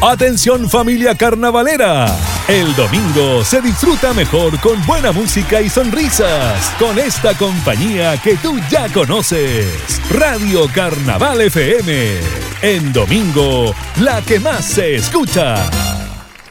Atención familia carnavalera. El domingo se disfruta mejor con buena música y sonrisas. Con esta compañía que tú ya conoces. Radio Carnaval FM. En domingo, la que más se escucha.